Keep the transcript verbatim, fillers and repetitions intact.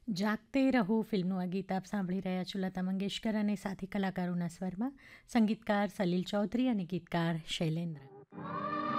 જાગતે રહો ફિલ્મનું આ ગીત આપ સાંભળી રહ્યા છો લતા મંગેશકર અને સાથી કલાકારોના સ્વરમાં. સંગીતકાર સલીલ ચૌધરી અને ગીતકાર શૈલેન્દ્ર.